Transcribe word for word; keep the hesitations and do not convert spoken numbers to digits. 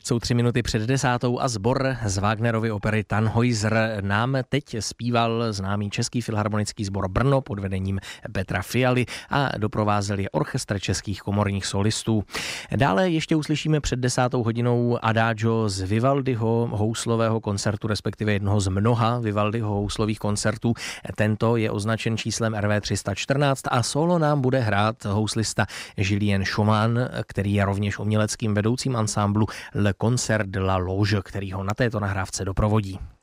Jsou tři minuty před desátou a sbor z Wagnerovy opery Tannhäuser nám teď zpíval známý český filharmonický sbor Brno pod vedením Petra Fialy a doprovázel je orchestr českých komorních solistů. Dále ještě uslyšíme před desátou hodinou Adagio z Vivaldiho houslového koncertu, respektive jednoho z mnoha Vivaldiho houslových koncertů. Tento je označen číslem R V tři sta čtrnáct a solo nám bude hrát houslista Julien Schumann, který je rovněž uměleckým vedoucím ansámblu Le Concert de la Loge, který ho na této nahrávce doprovodí.